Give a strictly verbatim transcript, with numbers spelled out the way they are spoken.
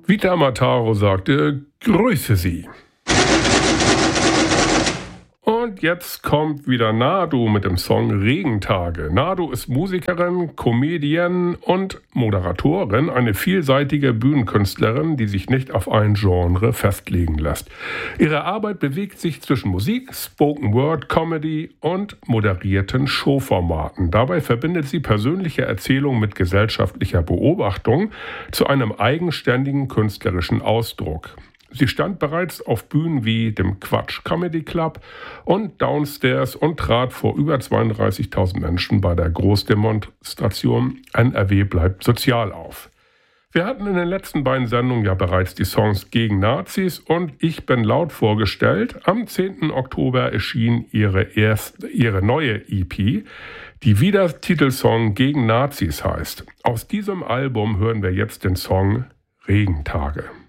Vita Mataro sagte, grüße Sie. Und jetzt kommt wieder Nadu mit dem Song Regentage. Nadu ist Musikerin, Comedienne und Moderatorin, eine vielseitige Bühnenkünstlerin, die sich nicht auf ein Genre festlegen lässt. Ihre Arbeit bewegt sich zwischen Musik, Spoken Word, Comedy und moderierten Showformaten. Dabei verbindet sie persönliche Erzählung mit gesellschaftlicher Beobachtung zu einem eigenständigen künstlerischen Ausdruck. Sie stand bereits auf Bühnen wie dem Quatsch Comedy Club und Downstairs und trat vor über zweiunddreißigtausend Menschen bei der Großdemonstration N R W bleibt sozial auf. Wir hatten in den letzten beiden Sendungen ja bereits die Songs gegen Nazis und Ich bin laut vorgestellt. Am zehnten Oktober erschien ihre, erste, ihre neue E P, die wie der Titelsong Gegen Nazis heißt. Aus diesem Album hören wir jetzt den Song Regentage.